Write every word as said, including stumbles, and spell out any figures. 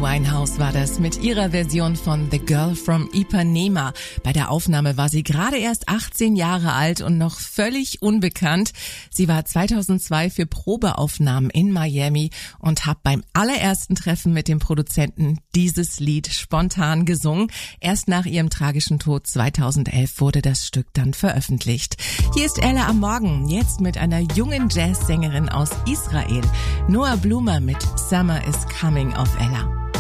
Winehouse war das mit ihrer Version von The Girl from Ipanema. Bei der Aufnahme war sie gerade erst achtzehn Jahre alt und noch völlig unbekannt. Sie war zweitausendzwei für Probeaufnahmen in Miami und hat beim allerersten Treffen mit dem Produzenten dieses Lied spontan gesungen. Erst nach ihrem tragischen Tod zweitausendelf wurde das Stück dann veröffentlicht. Hier ist Ella am Morgen, jetzt mit einer jungen Jazzsängerin aus Israel. Noah Blumer mit Summer is Coming auf Ella.